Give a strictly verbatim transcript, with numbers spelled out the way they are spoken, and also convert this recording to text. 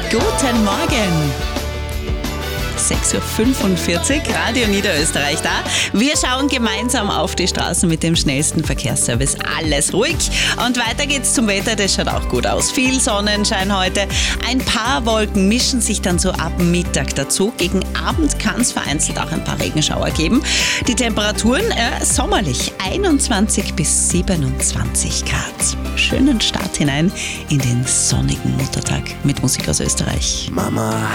Guten Morgen. sechs Uhr fünfundvierzig, Radio Niederösterreich da. Wir schauen gemeinsam auf die Straßen mit dem schnellsten Verkehrsservice. Alles ruhig. Und weiter geht's zum Wetter, das schaut auch gut aus. Viel Sonnenschein heute. Ein paar Wolken mischen sich dann so ab Mittag dazu. Gegen Abend kann es vereinzelt auch ein paar Regenschauer geben. Die Temperaturen äh, sommerlich einundzwanzig bis siebenundzwanzig Grad. Schönen Start hinein in den sonnigen Muttertag mit Musik aus Österreich. Mama